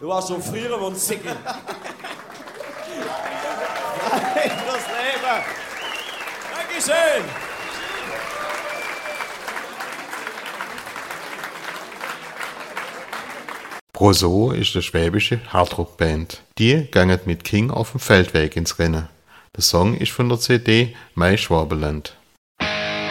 Du warst so früher und Zicki. Frei fürs Leben. Dankeschön. Rousseau ist eine schwäbische Hardrock-Band. Die gangen mit King auf dem Feldweg ins Rennen. Der Song ist von der CD Mai Schwabenland.